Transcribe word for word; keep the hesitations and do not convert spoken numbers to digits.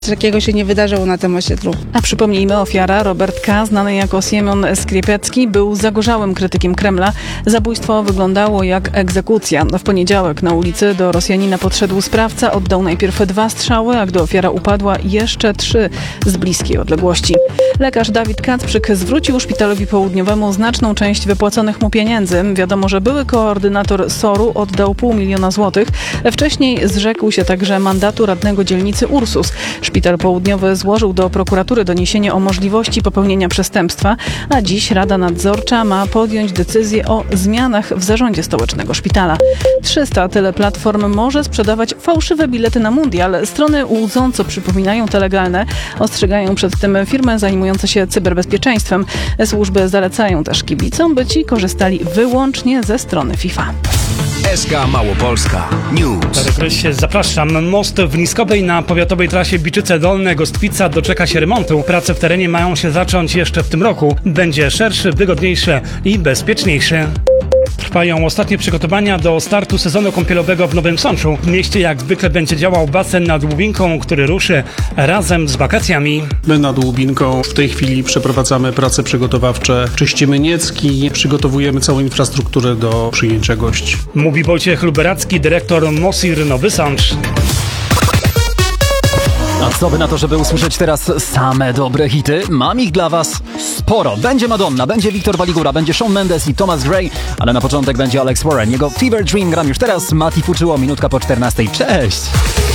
Takiego się nie wydarzyło na tym osiedlu. A przypomnijmy, ofiara Robert K., znany jako Siemion Skripiecki, był zagorzałym krytykiem Kremla. Zabójstwo wyglądało jak egzekucja. W poniedziałek na ulicy do Rosjanina podszedł sprawca, oddał najpierw dwa strzały, a gdy ofiara upadła, jeszcze trzy z bliskiej odległości. Lekarz Dawid Kacprzyk zwrócił Szpitalowi Południowemu znaczną część wypłaconych mu pieniędzy. Wiadomo, że były koordynator S O R-u oddał pół miliona złotych. Wcześniej zrzekł się także mandatu radnego dzielnicy Ursus. Szpital Południowy złożył do prokuratury doniesienie o możliwości popełnienia przestępstwa, a dziś Rada Nadzorcza ma podjąć decyzję o zmianach w zarządzie stołecznego szpitala. trzysta teleplatform może sprzedawać fałszywe bilety na mundial. Strony łudząco przypominają te legalne. Ostrzegają przed tym firmy zajmujące się cyberbezpieczeństwem. Służby zalecają też kibicom, by ci korzystali wyłącznie ze strony FIFA. S K Małopolska News. Kryś, zapraszam. Most w Niskowej na powiatowej trasie Biczyce Dolne-Gostwica doczeka się remontu. Prace w terenie mają się zacząć jeszcze w tym roku. Będzie szerszy, wygodniejszy i bezpieczniejszy. Trwają ostatnie przygotowania do startu sezonu kąpielowego w Nowym Sączu. W mieście jak zwykle będzie działał basen nad Łubinką, który ruszy razem z wakacjami. My nad Łubinką w tej chwili przeprowadzamy prace przygotowawcze, czyścimy niecki, przygotowujemy całą infrastrukturę do przyjęcia gości. Mówi Wojciech Luberacki, dyrektor Mosir Nowy Sącz. A co by na to, żeby usłyszeć teraz same dobre hity? Mam ich dla was sporo. Będzie Madonna, będzie Wiktor Baligura, będzie Shawn Mendes i Thomas Gray, ale na początek będzie Alex Warren. Jego Fever Dream gram już teraz. Mati Fuczyło, minutka po czternastej. Cześć!